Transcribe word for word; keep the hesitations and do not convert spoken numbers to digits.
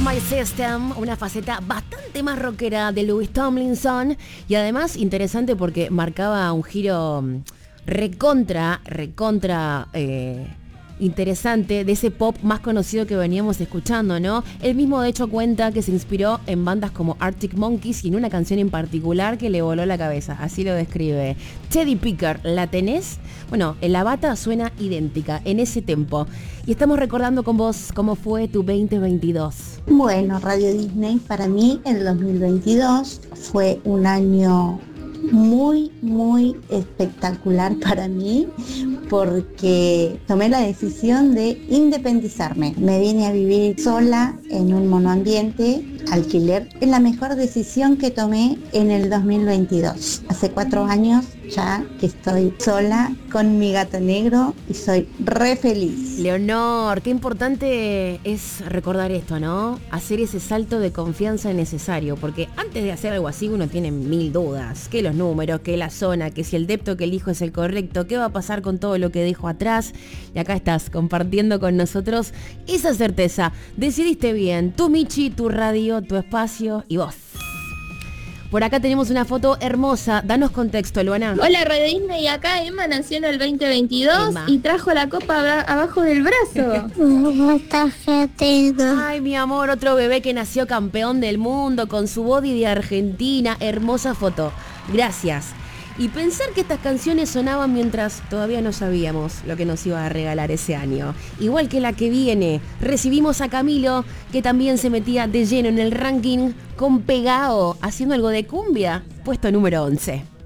My System, una faceta bastante más rockera de Louis Tomlinson y además interesante porque marcaba un giro recontra, recontra eh, interesante de ese pop más conocido que veníamos escuchando, ¿no? Él mismo de hecho cuenta que se inspiró en bandas como Arctic Monkeys y en una canción en particular que le voló la cabeza, así lo describe. Teddy Picker, ¿la tenés? Bueno, la bata suena idéntica en ese tempo. Y estamos recordando con vos cómo fue tu veinte veintidós. Bueno, Radio Disney para mí el dos mil veintidós fue un año muy, muy espectacular para mí porque tomé la decisión de independizarme. Me vine a vivir sola en un monoambiente, alquiler. Es la mejor decisión que tomé en el dos mil veintidós. Hace cuatro años ya que estoy sola con mi gato negro y soy re feliz. Leonor, qué importante es recordar esto, ¿no? Hacer ese salto de confianza necesario, porque antes de hacer algo así uno tiene mil dudas, que los números, que la zona, que si el depto que elijo es el correcto, qué va a pasar con todo lo que dejo atrás. Y acá estás compartiendo con nosotros esa certeza. Decidiste bien, tu Michi, tu radio, tu espacio y vos. Por acá tenemos una foto hermosa. Danos contexto, Luana. Hola, Radio Disney. Acá Emma nació en el veinte veintidós Emma. Y trajo la copa abra- abajo del brazo. Ay, mi amor, otro bebé que nació campeón del mundo con su body de Argentina. Hermosa foto. Gracias. Y pensar que estas canciones sonaban mientras todavía no sabíamos lo que nos iba a regalar ese año. Igual que la que viene, recibimos a Camilo, que también se metía de lleno en el ranking con Pegao, haciendo algo de cumbia, puesto número once.